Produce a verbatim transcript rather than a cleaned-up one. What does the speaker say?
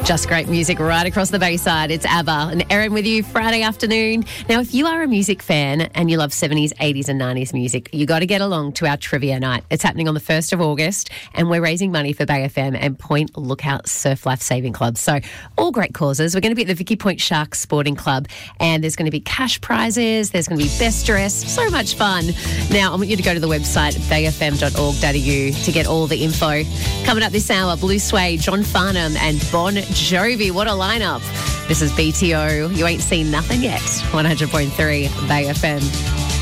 Just great music right across the Bayside. It's ABBA and Erin with you Friday afternoon. Now, if you are a music fan and you love seventies, eighties and nineties music, you got to get along to our trivia night. It's happening on the first of August and we're raising money for Bay F M and Point Lookout Surf Life Saving Club. So all great causes. We're going to be at the Vicky Point Sharks Sporting Club and there's going to be cash prizes. There's going to be best dress. So much fun. Now, I want you to go to the website bay f m dot org dot a u to get all the info. Coming up this hour, Blue Suede, John Farnham and Bon Jovi. What a lineup. This is B T O. You ain't seen nothing yet. one hundred point three Bay F M.